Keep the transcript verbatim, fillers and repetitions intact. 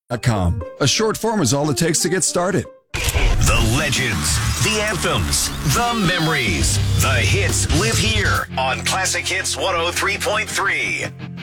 dot com. A short form is all it takes to get started. The legends, the anthems, the memories, the hits live here on Classic Hits one oh three point three.